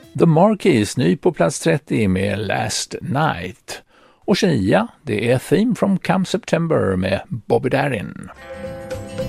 The Marquis, ny på plats 30 med Last Night. Och 29, det är Theme from Come September med Bobby Darin.